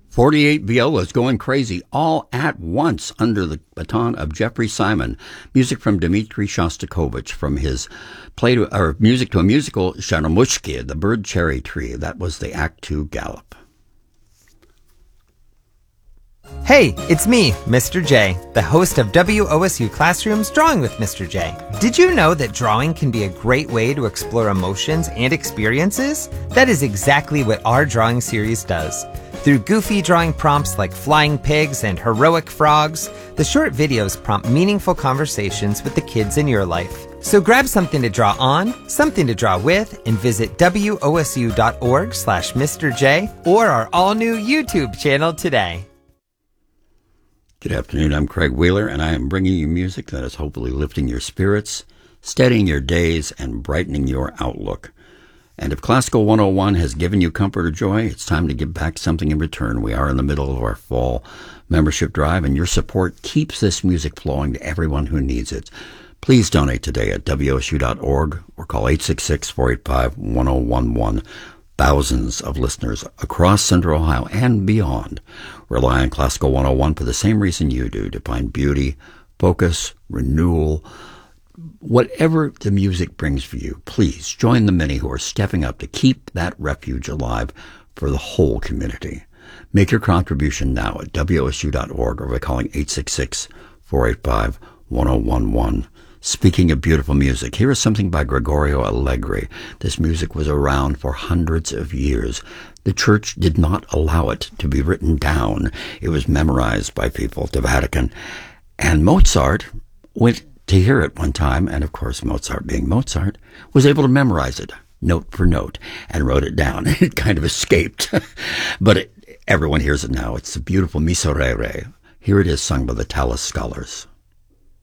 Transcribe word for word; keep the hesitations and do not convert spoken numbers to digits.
forty-eight violas going crazy all at once under the baton of Jeffrey Simon. Music from Dmitri Shostakovich from his play to, or music to a musical, Sharamushki, the Bird Cherry Tree. That was the Act Two Gallop. Hey, it's me, Mister J, the host of W O S U Classroom's Drawing with Mister J. Did you know that drawing can be a great way to explore emotions and experiences? That is exactly what our drawing series does. Through goofy drawing prompts like flying pigs and heroic frogs, the short videos prompt meaningful conversations with the kids in your life. So grab something to draw on, something to draw with, and visit W O S U dot org slash Mister J or our all-new YouTube channel today. Good afternoon, I'm Craig Wheeler, and I am bringing you music that is hopefully lifting your spirits, steadying your days, and brightening your outlook. And if Classical one oh one has given you comfort or joy, it's time to give back something in return. We are in the middle of our fall membership drive, and your support keeps this music flowing to everyone who needs it. Please donate today at W O S U dot org or call eight six six, four eight five, one oh one one. Thousands of listeners across Central Ohio and beyond rely on Classical one oh one for the same reason you do, to find beauty, focus, renewal. Whatever the music brings for you, please join the many who are stepping up to keep that refuge alive for the whole community. Make your contribution now at W O S U dot org or by calling eight six six, four eight five, one oh one one. Speaking of beautiful music, here is something by Gregorio Allegri. This music was around for hundreds of years. The church did not allow it to be written down. It was memorized by people at the Vatican. And Mozart went to hear it one time, and of course Mozart, being Mozart, was able to memorize it note for note and wrote it down. It kind of escaped. But it, everyone hears it now. It's the beautiful Miserere. Here it is, sung by the Tallis Scholars.